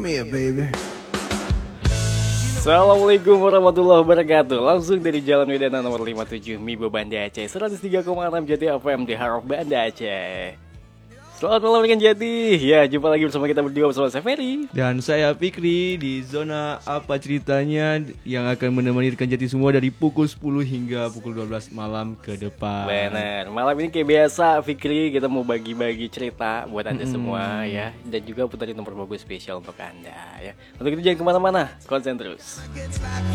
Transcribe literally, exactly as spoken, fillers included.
Come here, baby. Assalamualaikum warahmatullahi wabarakatuh. Langsung dari Jalan Wedana nomor lima puluh tujuh Mibo Banda Aceh, seratus tiga koma enam Jati F M di Heart of Banda Aceh. Selamat malam rekan Jati. Ya, jumpa lagi bersama kita berdua bersama saya Ferry dan saya Fikri di zona apa ceritanya yang akan menemani rekan Jati semua dari pukul sepuluh hingga pukul dua belas malam ke depan. Benar. Malam ini kayak biasa Fikri kita mau bagi-bagi cerita buat Anda hmm. semua ya, dan juga putar nomor bagus spesial untuk Anda ya. Untuk itu jangan kemana-mana, konsen terus.